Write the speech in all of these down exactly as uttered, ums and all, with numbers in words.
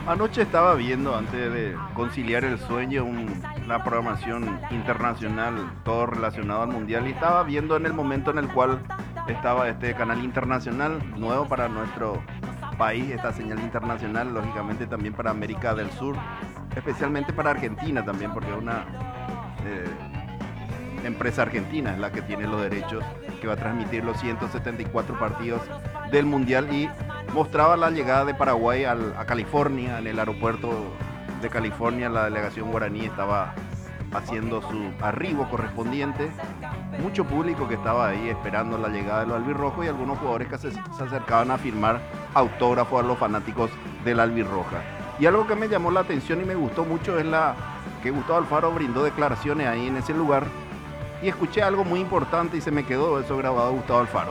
Anoche estaba viendo, antes de conciliar el sueño, un- la programación internacional, todo relacionado al mundial, y estaba viendo en el momento en el cual estaba este canal internacional, nuevo para nuestro país, esta señal internacional, lógicamente también para América del Sur, especialmente para Argentina también, porque es una eh, empresa argentina es la que tiene los derechos, que va a transmitir los ciento setenta y cuatro partidos del mundial, y mostraba la llegada de Paraguay al- a California. En el aeropuerto de California la delegación guaraní estaba haciendo su arribo correspondiente. Mucho público que estaba ahí esperando la llegada de los albirrojos, y algunos jugadores que se, se acercaban a firmar autógrafos a los fanáticos del albirroja. Y algo que me llamó la atención y me gustó mucho es la que Gustavo Alfaro brindó declaraciones ahí en ese lugar, y escuché algo muy importante y se me quedó eso grabado. Gustavo Alfaro: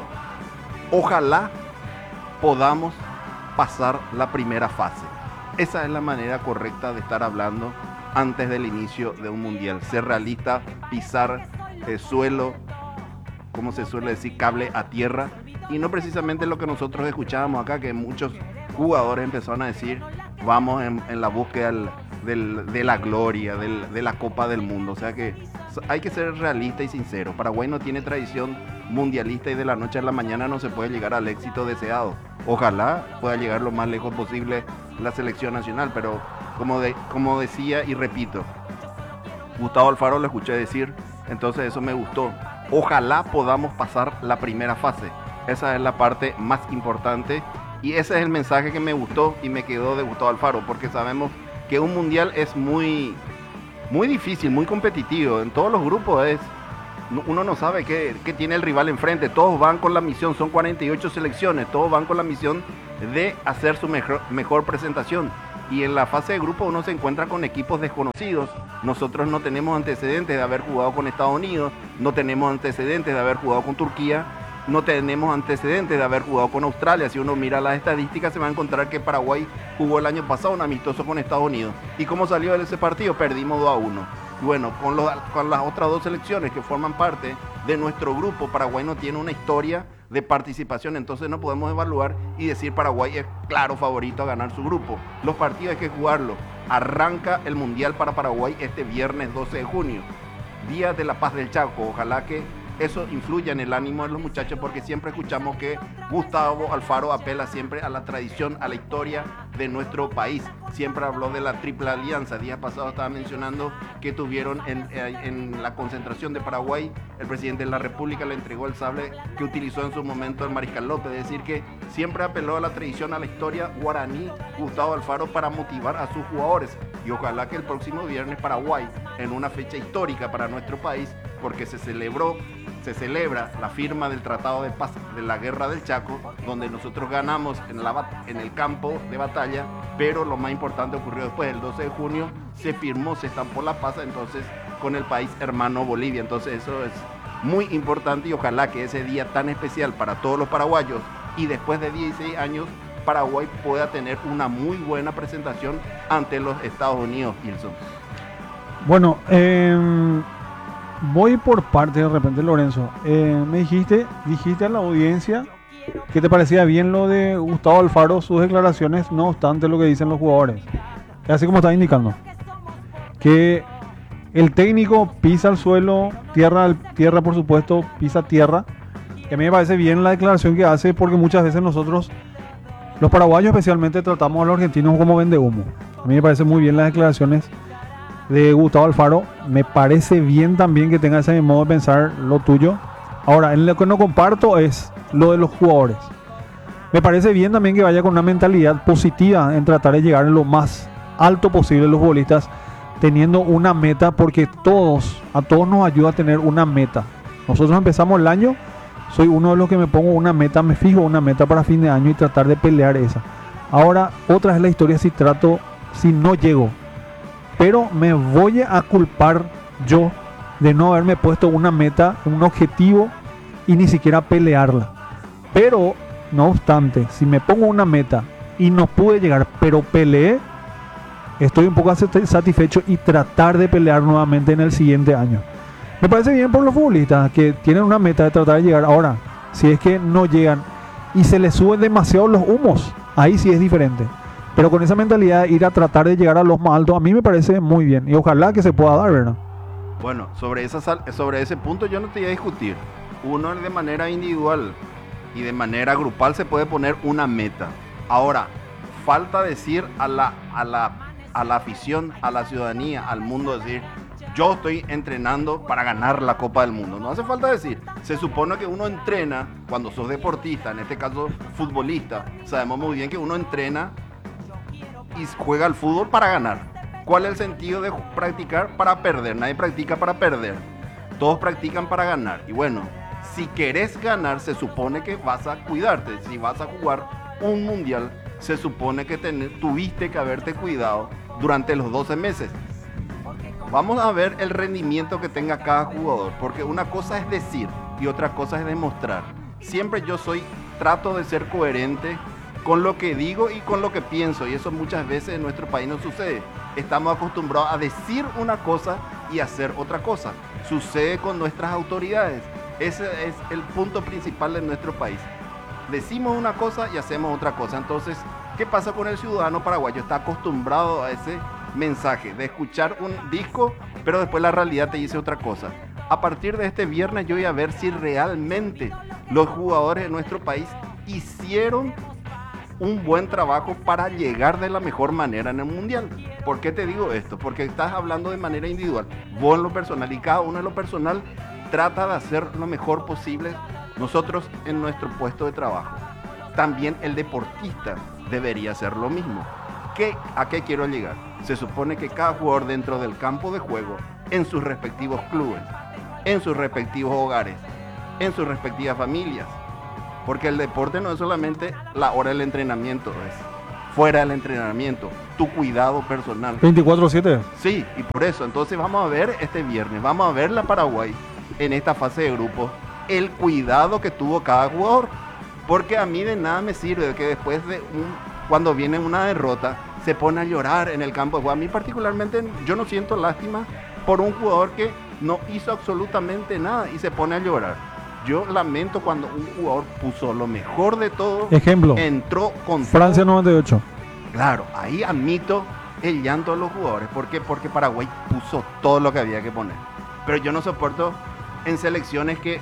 ojalá podamos pasar la primera fase. Esa es la manera correcta de estar hablando antes del inicio de un mundial. Ser realista, pisar el suelo, como se suele decir, cable a tierra, y no precisamente lo que nosotros escuchábamos acá, que muchos jugadores empezaron a decir: vamos en, en la búsqueda del, del, de la gloria, del, de la Copa del Mundo. O sea que hay que ser realista y sincero. Paraguay no tiene tradición mundialista, y de la noche a la mañana no se puede llegar al éxito deseado. Ojalá pueda llegar lo más lejos posible la selección nacional, pero como, de, como decía y repito, Gustavo Alfaro lo escuché decir, entonces eso me gustó. Ojalá podamos pasar la primera fase. Esa es la parte más importante, y ese es el mensaje que me gustó y me quedó de Gustavo Alfaro, porque sabemos que un mundial es muy, muy difícil, muy competitivo. En todos los grupos es, uno no sabe qué, qué tiene el rival enfrente. Todos van con la misión, son cuarenta y ocho selecciones, todos van con la misión de hacer su mejor, mejor presentación. Y en la fase de grupo uno se encuentra con equipos desconocidos. Nosotros no tenemos antecedentes de haber jugado con Estados Unidos, no tenemos antecedentes de haber jugado con Turquía, no tenemos antecedentes de haber jugado con Australia. Si uno mira las estadísticas se va a encontrar que Paraguay jugó el año pasado un amistoso con Estados Unidos. ¿Y cómo salió de ese partido? Perdimos dos a uno. Y bueno, con, los, con las otras dos selecciones que forman parte de nuestro grupo, Paraguay no tiene una historia de participación, entonces no podemos evaluar y decir Paraguay es claro favorito a ganar su grupo. Los partidos hay que jugarlos. Arranca el Mundial para Paraguay este viernes doce de junio, Día de la Paz del Chaco. Ojalá que eso influya en el ánimo de los muchachos, porque siempre escuchamos que Gustavo Alfaro apela siempre a la tradición, a la historia de nuestro país. Siempre habló de la Triple Alianza. Días pasados estaba mencionando que tuvieron en, en la concentración de Paraguay, el presidente de la República le entregó el sable que utilizó en su momento el Mariscal López. Es decir, que siempre apeló a la tradición, a la historia guaraní, Gustavo Alfaro, para motivar a sus jugadores. Y ojalá que el próximo viernes Paraguay, en una fecha histórica para nuestro país, porque se celebró se celebra la firma del Tratado de Paz de la Guerra del Chaco, donde nosotros ganamos en, la, en el campo de batalla, pero lo más importante ocurrió después. El doce de junio se firmó, se estampó la paz entonces con el país hermano Bolivia. Entonces eso es muy importante, y ojalá que ese día tan especial para todos los paraguayos, y después de dieciséis años Paraguay pueda tener una muy buena presentación ante los Estados Unidos, Ilson. Bueno, eh... voy por parte de repente, Lorenzo. Eh, me dijiste, dijiste a la audiencia que te parecía bien lo de Gustavo Alfaro, sus declaraciones, no obstante lo que dicen los jugadores. Es así como está indicando. Que el técnico pisa el suelo, tierra, tierra por supuesto, pisa tierra. Que a mí me parece bien la declaración que hace, porque muchas veces nosotros, los paraguayos especialmente, tratamos a los argentinos como vende humo. A mí me parece muy bien las declaraciones de Gustavo Alfaro. Me parece bien también que tenga ese modo de pensar lo tuyo. Ahora, en lo que no comparto es lo de los jugadores. Me parece bien también que vaya con una mentalidad positiva en tratar de llegar a lo más alto posible los futbolistas, teniendo una meta, porque todos, a todos nos ayuda a tener una meta. Nosotros empezamos el año, soy uno de los que me pongo una meta, me fijo una meta para fin de año y tratar de pelear esa. Ahora, otra es la historia si trato, si no llego. Pero me voy a culpar yo de no haberme puesto una meta, un objetivo, y ni siquiera pelearla. Pero, no obstante, si me pongo una meta y no pude llegar, pero peleé, estoy un poco satisfecho, y tratar de pelear nuevamente en el siguiente año. Me parece bien por los futbolistas que tienen una meta de tratar de llegar. Ahora, si es que no llegan y se les suben demasiado los humos, ahí sí es diferente. Pero con esa mentalidad de ir a tratar de llegar a los más altos, a mí me parece muy bien. Y ojalá que se pueda dar, ¿verdad? Bueno, sobre, esa, sobre ese punto yo no te voy a discutir. Uno de manera individual y de manera grupal se puede poner una meta. Ahora, falta decir a la, a la, a la afición, a la ciudadanía, al mundo, decir, yo estoy entrenando para ganar la Copa del Mundo. No hace falta decir. Se supone que uno entrena, cuando sos deportista, en este caso futbolista, sabemos muy bien que uno entrena y juega al fútbol para ganar. ¿Cuál es el sentido de practicar para perder? Nadie practica para perder. Todos practican para ganar. Y bueno, si querés ganar, se supone que vas a cuidarte. Si vas a jugar un mundial, se supone que ten, tuviste que haberte cuidado durante los doce meses. Vamos a ver el rendimiento que tenga cada jugador, porque una cosa es decir y otra cosa es demostrar. Siempre yo soy, trato de ser coherente con lo que digo y con lo que pienso, y eso muchas veces en nuestro país no sucede. Estamos acostumbrados a decir una cosa y hacer otra cosa. Sucede con nuestras autoridades. Ese es el punto principal de nuestro país. Decimos una cosa y hacemos otra cosa. Entonces, ¿qué pasa con el ciudadano paraguayo? Está acostumbrado a ese mensaje de escuchar un disco, pero después la realidad te dice otra cosa. A partir de este viernes yo voy a ver si realmente los jugadores de nuestro país hicieron un buen trabajo para llegar de la mejor manera en el mundial. ¿Por qué te digo esto? Porque estás hablando de manera individual, vos en lo personal, y cada uno en lo personal trata de hacer lo mejor posible. Nosotros en nuestro puesto de trabajo, también el deportista debería hacer lo mismo. ¿Qué, ¿A qué quiero llegar? Se supone que cada jugador dentro del campo de juego, en sus respectivos clubes, en sus respectivos hogares, en sus respectivas familias, porque el deporte no es solamente la hora del entrenamiento, es fuera del entrenamiento, tu cuidado personal. veinticuatro siete. Sí, y por eso, entonces vamos a ver este viernes, vamos a ver la Paraguay en esta fase de grupos, el cuidado que tuvo cada jugador, porque a mí de nada me sirve que después de un, cuando viene una derrota, se pone a llorar en el campo de juego. A mí particularmente yo no siento lástima por un jugador que no hizo absolutamente nada y se pone a llorar. Yo lamento cuando un jugador puso lo mejor de todo. Ejemplo. Entró con Francia todo. noventa y ocho. Claro, ahí admito el llanto de los jugadores. ¿Por qué? Porque Paraguay puso todo lo que había que poner. Pero yo no soporto en selecciones que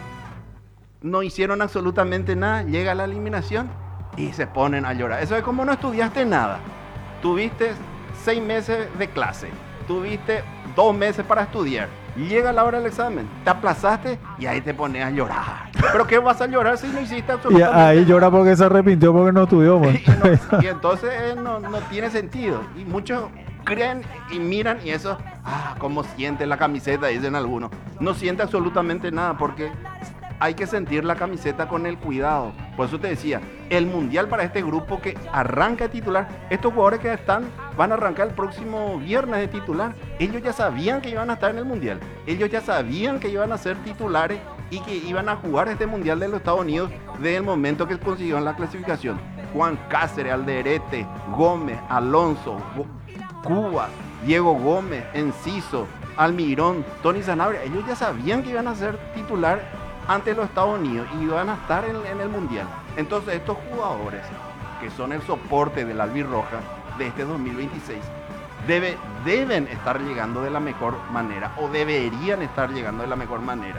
no hicieron absolutamente nada. Llega la eliminación y se ponen a llorar. Eso es como no estudiaste nada. Tuviste seis meses de clase. Tuviste dos meses para estudiar. Llega la hora del examen, te aplazaste y ahí te pones a llorar. ¿Pero qué vas a llorar si no hiciste absolutamente nada? Y ahí llora porque se arrepintió porque no estudió. y, no, y entonces eh, no, no tiene sentido. Y muchos creen y miran y eso, ah, cómo siente la camiseta, dicen algunos. No siente absolutamente nada porque hay que sentir la camiseta con el cuidado. Por eso te decía, el mundial para este grupo que arranca de titular, estos jugadores que están van a arrancar el próximo viernes de titular. Ellos ya sabían que iban a estar en el mundial. Ellos ya sabían que iban a ser titulares y que iban a jugar este mundial de los Estados Unidos desde el momento que consiguieron la clasificación. Juan Cáceres, Alderete, Gómez, Alonso, Cuba, Diego Gómez, Enciso, Almirón, Tony Sanabria. Ellos ya sabían que iban a ser titular ante los Estados Unidos y van a estar en, en el mundial. Entonces estos jugadores que son el soporte del albirroja de este dos mil veintiséis debe, deben estar llegando de la mejor manera o deberían estar llegando de la mejor manera,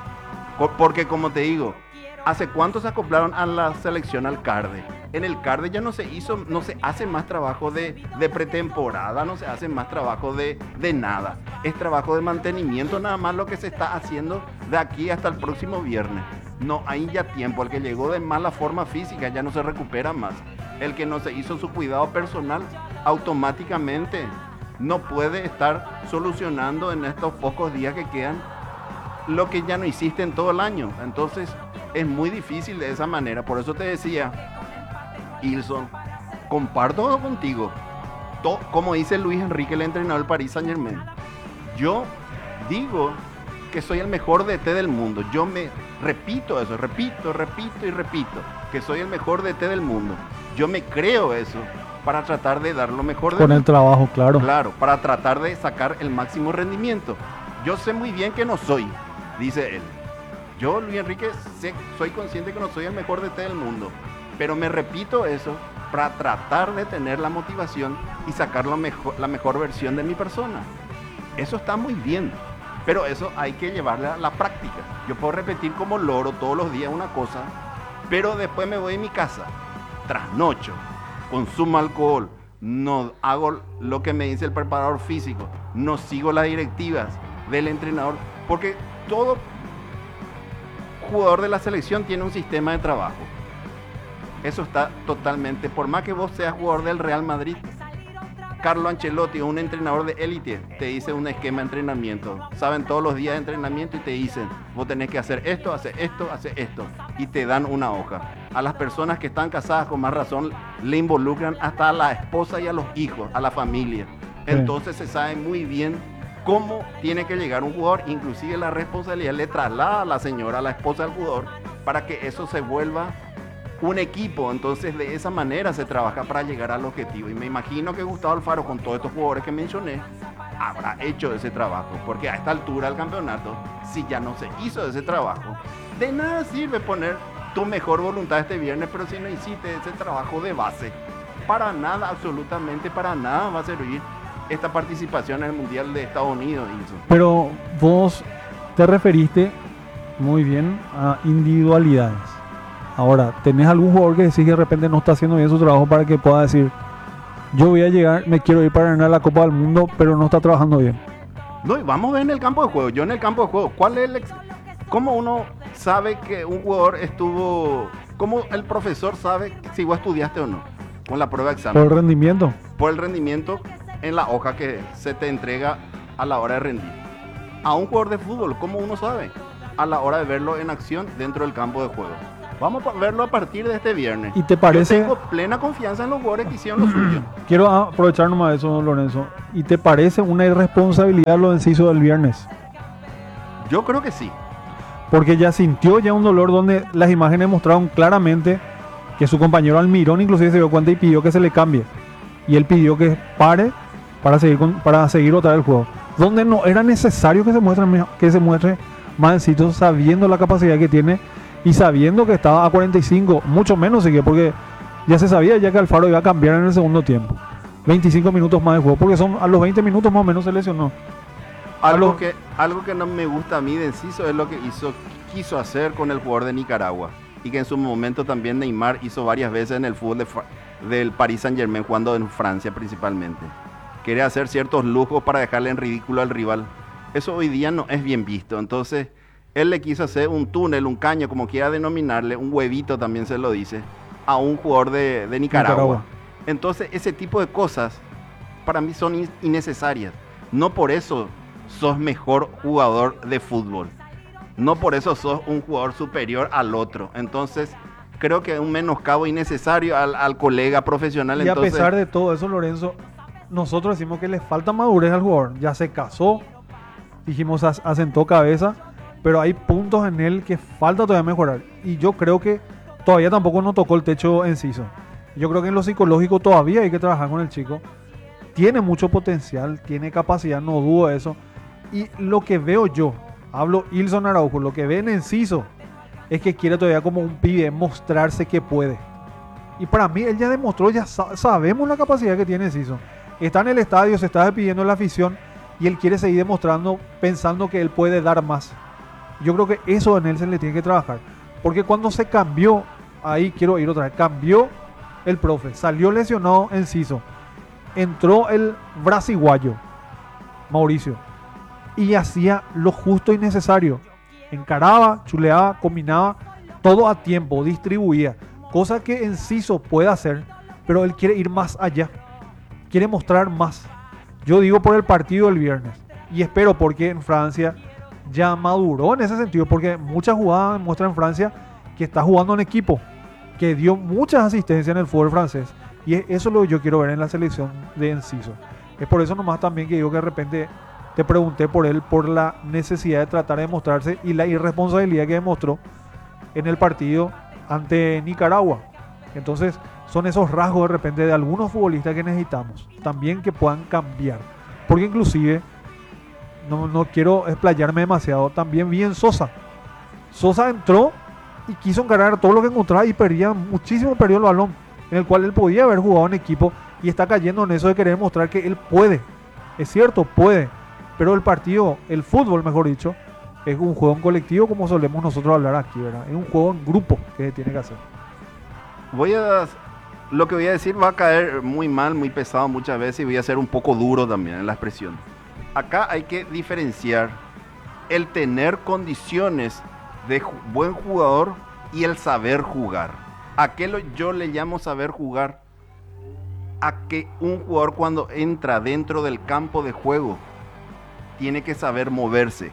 porque como te digo, ¿hace cuánto se acoplaron a la selección al CARDE? En el CARDE ya no se hizo, no se hace más trabajo de, de pretemporada, no se hace más trabajo de, de nada. Es trabajo de mantenimiento nada más lo que se está haciendo de aquí hasta el próximo viernes. No hay ya tiempo. El que llegó de mala forma física ya no se recupera más. El que no se hizo su cuidado personal automáticamente no puede estar solucionando en estos pocos días que quedan lo que ya no hiciste en todo el año. Entonces es muy difícil de esa manera. Por eso te decía, Ilson, comparto contigo, to, como dice Luis Enrique, el entrenador del Paris Saint-Germain. Yo digo que soy el mejor D T del mundo. Yo me repito eso, repito, repito y repito, que soy el mejor D T del mundo. Yo me creo eso para tratar de dar lo mejor de Con mí. el trabajo, claro. Claro, para tratar de sacar el máximo rendimiento. Yo sé muy bien que no soy, dice él. Yo, Luis Enrique, sé, soy consciente que no soy el mejor D T del mundo, pero me repito eso para tratar de tener la motivación y sacar lo mejor, la mejor versión de mi persona. Eso está muy bien, pero eso hay que llevarlo a la práctica. Yo puedo repetir como loro todos los días una cosa, pero después me voy a mi casa, trasnocho, consumo alcohol, no hago lo que me dice el preparador físico, no sigo las directivas del entrenador, porque todo jugador de la selección tiene un sistema de trabajo. Eso está totalmente, por más que vos seas jugador del Real Madrid, Carlo Ancelotti, un entrenador de élite, te dice un esquema de entrenamiento. Saben todos los días de entrenamiento y te dicen, vos tenés que hacer esto, hacer esto, hacer esto. Y te dan una hoja. A las personas que están casadas, con más razón, le involucran hasta a la esposa y a los hijos, a la familia. Entonces se sabe muy bien cómo tiene que llegar un jugador. Inclusive la responsabilidad le traslada a la señora, a la esposa del jugador, para que eso se vuelva un equipo. Entonces de esa manera se trabaja para llegar al objetivo, y me imagino que Gustavo Alfaro, con todos estos jugadores que mencioné, habrá hecho ese trabajo, porque a esta altura del campeonato, si ya no se hizo ese trabajo, de nada sirve poner tu mejor voluntad este viernes, pero si no hiciste ese trabajo de base, para nada, absolutamente para nada va a servir esta participación en el Mundial de Estados Unidos. Pero vos te referiste muy bien a individualidades. Ahora, ¿tenés algún jugador que decís que de repente no está haciendo bien su trabajo para que pueda decir, yo voy a llegar, me quiero ir para ganar la Copa del Mundo, pero no está trabajando bien? No, y vamos a ver en el campo de juego. Yo en el campo de juego, ¿cuál es el ex... ¿cómo uno sabe que un jugador estuvo... ¿Cómo el profesor sabe si vos estudiaste o no? Con la prueba de examen. Por el rendimiento. Por el rendimiento en la hoja que se te entrega a la hora de rendir. A un jugador de fútbol, ¿cómo uno sabe? A la hora de verlo en acción dentro del campo de juego. Vamos a verlo a partir de este viernes. ¿Y te parece? Yo tengo plena confianza en los jugadores que hicieron lo suyo. Quiero aprovechar nomás eso, don Lorenzo. ¿Y te parece una irresponsabilidad lo del Enciso del viernes? Yo creo que sí. Porque ya sintió ya un dolor donde las imágenes mostraron claramente que su compañero Almirón inclusive se dio cuenta y pidió que se le cambie. Y él pidió que pare para seguir, con, para seguir otra vez el juego. Donde no era necesario que se muestre, que se muestre más Enciso, sabiendo la capacidad que tiene y sabiendo que estaba a cuarenta y cinco, mucho menos sigue, porque ya se sabía ya que Alfaro iba a cambiar en el segundo tiempo. veinticinco minutos más de juego, porque son a los veinte minutos más o menos se lesionó. Algo, los... que, algo que no me gusta a mí de Enciso es lo que hizo, quiso hacer con el jugador de Nicaragua, y que en su momento también Neymar hizo varias veces en el fútbol de, del Paris Saint-Germain, jugando en Francia principalmente. Quería hacer ciertos lujos para dejarle en ridículo al rival. Eso hoy día no es bien visto. Entonces él le quiso hacer un túnel, un caño, como quiera denominarle, un huevito también se lo dice, a un jugador de, de Nicaragua. Nicaragua. Entonces ese tipo de cosas para mí son in- innecesarias. No por eso sos mejor jugador de fútbol. No por eso sos un jugador superior al otro. Entonces creo que es un menoscabo innecesario al, al colega profesional. Y Entonces, a pesar de todo eso, Lorenzo, nosotros decimos que le falta madurez al jugador. Ya se casó, dijimos as- asentó cabeza, pero hay puntos en él que falta todavía mejorar. Y yo creo que todavía tampoco nos tocó el techo Enciso. Yo creo que en lo psicológico todavía hay que trabajar con el chico. Tiene mucho potencial, tiene capacidad, no dudo de eso. Y lo que veo yo, hablo Ilson Araujo, lo que ve en Enciso es que quiere todavía como un pibe mostrarse que puede. Y para mí él ya demostró, ya sa- sabemos la capacidad que tiene Enciso. Está en el estadio, se está despidiendo la afición y él quiere seguir demostrando, pensando que él puede dar más. Yo creo que eso en él se le tiene que trabajar. Porque cuando se cambió, ahí quiero ir otra vez, cambió el profe, salió lesionado Enciso, entró el brasiguayo, Mauricio, y hacía lo justo y necesario. Encaraba, chuleaba, combinaba, todo a tiempo, distribuía. Cosa que Enciso puede hacer, pero él quiere ir más allá. Quiere mostrar más. Yo digo por el partido del viernes. Y espero porque en Francia ya maduró en ese sentido, porque muchas jugadas muestran en Francia que está jugando en equipo, que dio muchas asistencias en el fútbol francés, y eso es lo que yo quiero ver en la selección de Enciso. Es por eso nomás también que digo que de repente te pregunté por él, por la necesidad de tratar de mostrarse y la irresponsabilidad que demostró en el partido ante Nicaragua. Entonces son esos rasgos de repente de algunos futbolistas que necesitamos también que puedan cambiar, porque inclusive No, no quiero explayarme demasiado. También vi en Sosa. Sosa entró y quiso encarar todo lo que encontraba y perdía muchísimo, perdió el balón. en el cual él podía haber jugado en equipo y está cayendo en eso de querer mostrar que él puede. Es cierto, puede, pero el partido, el fútbol mejor dicho, es un juego en colectivo como solemos nosotros hablar aquí, ¿verdad? Es un juego en grupo que se tiene que hacer. Voy a... Lo que voy a decir va a caer muy mal, muy pesado muchas veces y voy a ser un poco duro también en la expresión. Acá hay que diferenciar el tener condiciones de ju- buen jugador y el saber jugar. ¿A qué lo, yo le llamo saber jugar? A que un jugador cuando entra dentro del campo de juego tiene que saber moverse.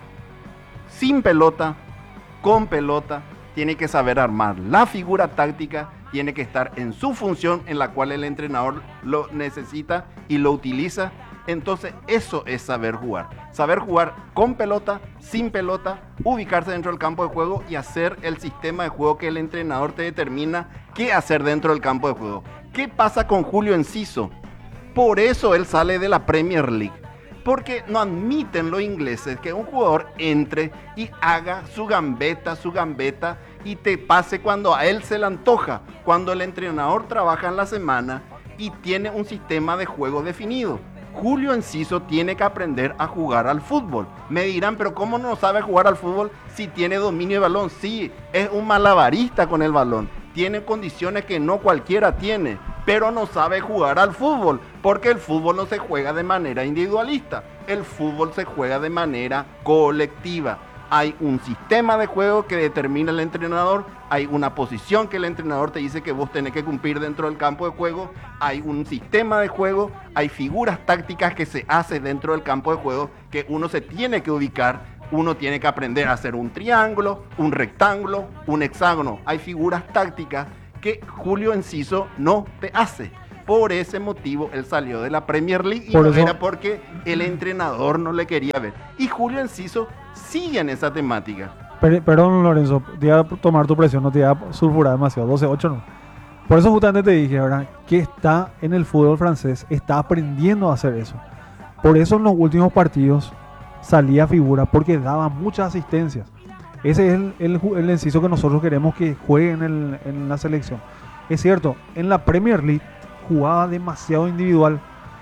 Sin pelota, con pelota, tiene que saber armar. La figura táctica tiene que estar en su función en la cual el entrenador lo necesita y lo utiliza. Entonces eso es saber jugar. Saber jugar con pelota, sin pelota, ubicarse dentro del campo de juego y hacer el sistema de juego que el entrenador te determina qué hacer dentro del campo de juego. ¿Qué pasa con Julio Enciso? Por eso él sale de la Premier League. Porque no admiten los ingleses que un jugador entre y haga su gambeta, su gambeta y te pase cuando a él se le antoja, cuando el entrenador trabaja en la semana y tiene un sistema de juego definido. Julio Enciso tiene que aprender a jugar al fútbol. Me dirán, pero ¿cómo no sabe jugar al fútbol si tiene dominio de balón? Sí, es un malabarista con el balón. Tiene condiciones que no cualquiera tiene, pero no sabe jugar al fútbol, porque el fútbol no se juega de manera individualista, el fútbol se juega de manera colectiva. Hay un sistema de juego que determina el entrenador, hay una posición que el entrenador te dice que vos tenés que cumplir dentro del campo de juego, hay un sistema de juego, hay figuras tácticas que se hacen dentro del campo de juego que uno se tiene que ubicar. Uno tiene que aprender a hacer un triángulo, un rectángulo, un hexágono. Hay figuras tácticas que Julio Enciso no te hace. Por ese motivo él salió de la Premier League y Por no eso- era porque el entrenador no le quería ver. Y Julio Enciso sigue en esa temática. Per- perdón, Lorenzo, te iba a tomar tu presión, no te iba a sulfurar demasiado. doce ocho no. Por eso justamente te dije, ¿verdad? Que está en el fútbol francés, está aprendiendo a hacer eso. Por eso en los últimos partidos salía figura, porque daba muchas asistencias. Ese es el, el, ju- el Enciso que nosotros queremos que juegue en, el- en la selección. Es cierto, en la Premier League jugaba demasiado individual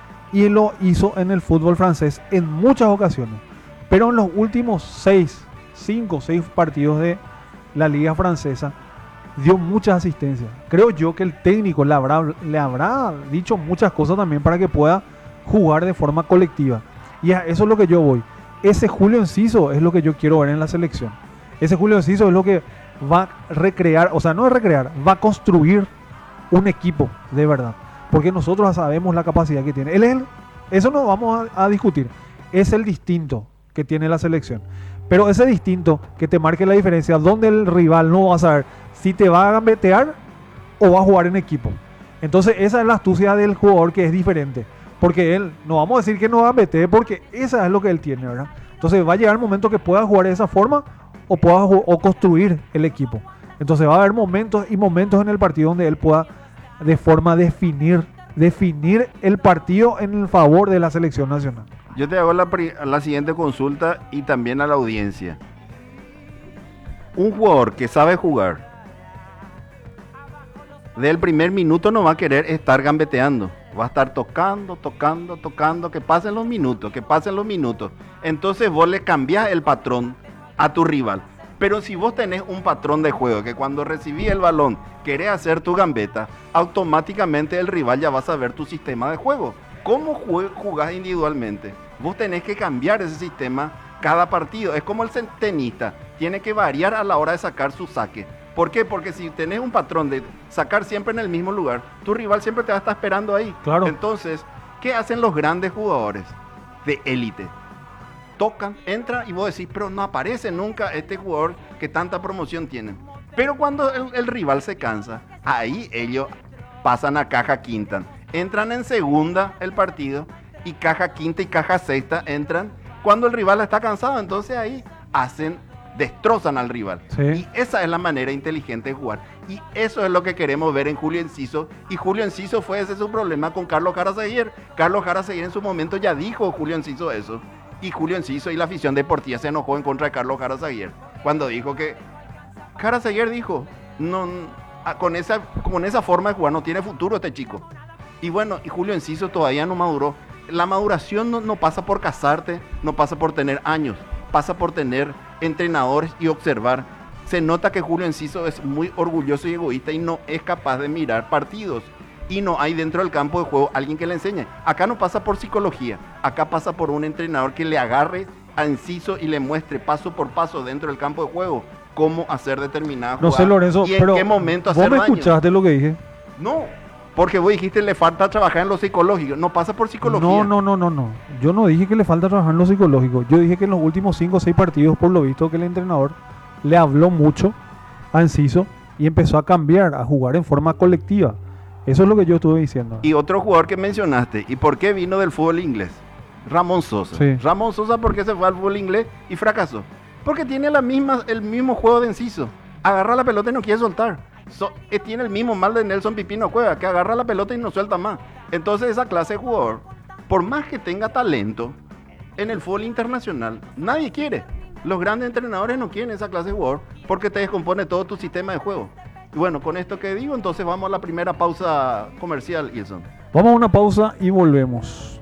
y lo hizo en el fútbol francés en muchas ocasiones. Pero en los últimos seis, cinco, seis partidos de la liga francesa dio muchas asistencias. Creo yo que el técnico le habrá, le habrá dicho muchas cosas también para que pueda jugar de forma colectiva. Y a eso es lo que yo voy. Ese Julio Enciso es lo que yo quiero ver en la selección. Ese Julio Enciso es lo que va a recrear, o sea, no es recrear, va a construir un equipo de verdad. Porque nosotros ya sabemos la capacidad que tiene. Él es el- eso no vamos a, a discutir. Es el distinto que tiene la selección. Pero ese distinto que te marque la diferencia, donde el rival no va a saber si te va a gambetear o va a jugar en equipo. Entonces esa es la astucia del jugador que es diferente. Porque él, no vamos a decir que no gambetee, porque esa es lo que él tiene, ¿verdad? Entonces va a llegar el momento que pueda jugar de esa forma o pueda ju- o construir el equipo. Entonces va a haber momentos y momentos en el partido donde él pueda de forma definir, definir el partido en el favor de la selección nacional. Yo te hago la, pri- la siguiente consulta y también a la audiencia. Un jugador que sabe jugar, del primer minuto no va a querer estar gambeteando. Va a estar tocando, tocando, tocando, que pasen los minutos, que pasen los minutos. Entonces vos le cambiás el patrón a tu rival. Pero si vos tenés un patrón de juego, que cuando recibís el balón querés hacer tu gambeta, automáticamente el rival ya va a saber tu sistema de juego. ¿Cómo jue- jugás individualmente? Vos tenés que cambiar ese sistema cada partido. Es como el tenista, tiene que variar a la hora de sacar su saque. ¿Por qué? Porque si tenés un patrón de sacar siempre en el mismo lugar, tu rival siempre te va a estar esperando ahí. Claro. Entonces, ¿qué hacen los grandes jugadores de élite? Tocan, entran y vos decís, pero no aparece nunca este jugador que tanta promoción tiene. Pero cuando el, el rival se cansa, ahí ellos pasan a caja quinta. Entran en segunda el partido y caja quinta y caja sexta entran cuando el rival está cansado. Entonces ahí hacen, destrozan al rival. Sí. Y esa es la manera inteligente de jugar. Y eso es lo que queremos ver en Julio Enciso. Y Julio Enciso fue ese su problema con Carlos Jara Seguier. Carlos Jara Seguier en su momento ya dijo Julio Enciso eso. Y Julio Enciso y la afición deportiva se enojó en contra de Carlos Jara Seguier. Cuando dijo que... Jara Seguier dijo, no, ah, con, esa, con esa forma de jugar no tiene futuro este chico. Y bueno, y Julio Enciso todavía no maduró. La maduración no, no pasa por casarte, no pasa por tener años, pasa por tener entrenadores y observar. Se nota que Julio Enciso es muy orgulloso y egoísta y no es capaz de mirar partidos. Y no hay dentro del campo de juego alguien que le enseñe. Acá no pasa por psicología, acá pasa por un entrenador que le agarre a Enciso y le muestre paso por paso dentro del campo de juego cómo hacer determinada jugada. No sé, Lorenzo, y en pero qué momento ¿vos hacer me daño. escuchaste lo que dije? No, porque vos dijiste le falta trabajar en lo psicológico. No pasa por psicología. No, no, no, no, no. Yo no dije que le falta trabajar en lo psicológico. Yo dije que en los últimos cinco o seis partidos, por lo visto, que el entrenador le habló mucho a Enciso y empezó a cambiar, a jugar en forma colectiva. Eso es lo que yo estuve diciendo. Y otro jugador que mencionaste, ¿y por qué vino del fútbol inglés? Ramón Sosa. Sí. Ramón Sosa, ¿por qué se fue al fútbol inglés y fracasó? Porque tiene la misma, el mismo juego de Enciso. Agarra la pelota y no quiere soltar. So, eh, tiene el mismo mal de Nelson Pipino Cueva, que agarra la pelota y no suelta más. Entonces esa clase de jugador, por más que tenga talento, en el fútbol internacional nadie quiere. Los grandes entrenadores no quieren esa clase de jugador porque te descompone todo tu sistema de juego. Y bueno, con esto que digo, entonces vamos a la primera pausa comercial, Ilson. Vamos a una pausa y volvemos.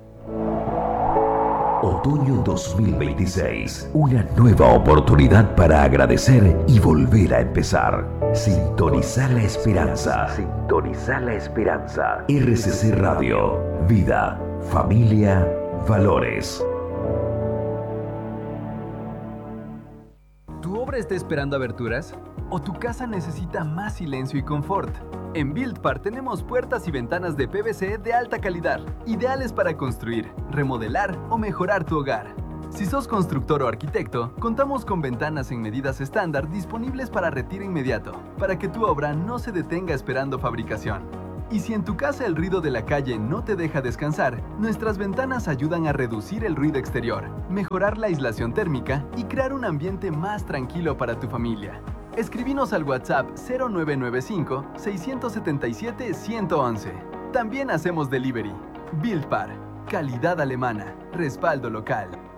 Otoño dos mil veintiséis, una nueva oportunidad para agradecer y volver a empezar. Sintonizar la esperanza. Sintonizar la esperanza. R C C Radio. Vida, familia, valores. ¿Tu obra está esperando aberturas? ¿O tu casa necesita más silencio y confort? En Buildpar tenemos puertas y ventanas de P V C de alta calidad, ideales para construir, remodelar o mejorar tu hogar. Si sos constructor o arquitecto, contamos con ventanas en medidas estándar disponibles para retiro inmediato, para que tu obra no se detenga esperando fabricación. Y si en tu casa el ruido de la calle no te deja descansar, nuestras ventanas ayudan a reducir el ruido exterior, mejorar la aislación térmica y crear un ambiente más tranquilo para tu familia. Escribinos al WhatsApp cero nueve nueve cinco, seis siete siete, uno uno uno. También hacemos delivery. Buildpar, calidad alemana, respaldo local.